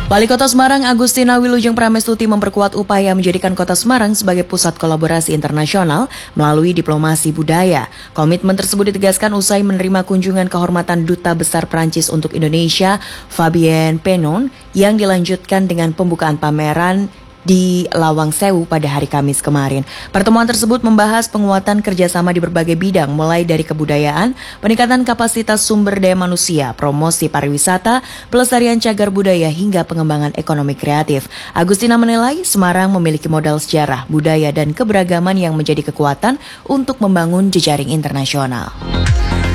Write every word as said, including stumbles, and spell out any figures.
Wali Kota Semarang Agustina Wilujeng Pramestuti memperkuat upaya menjadikan Kota Semarang sebagai pusat kolaborasi internasional melalui diplomasi budaya. Komitmen tersebut ditegaskan usai menerima kunjungan kehormatan Duta Besar Prancis untuk Indonesia, Fabien Penon, yang dilanjutkan dengan pembukaan pameran di Lawang Sewu pada hari Kamis kemarin. Pertemuan tersebut membahas penguatan kerjasama di berbagai bidang, mulai dari kebudayaan, peningkatan kapasitas sumber daya manusia, promosi pariwisata, pelestarian cagar budaya, hingga pengembangan ekonomi kreatif. Agustina menilai Semarang memiliki modal sejarah, budaya, dan keberagaman yang menjadi kekuatan untuk membangun jejaring internasional.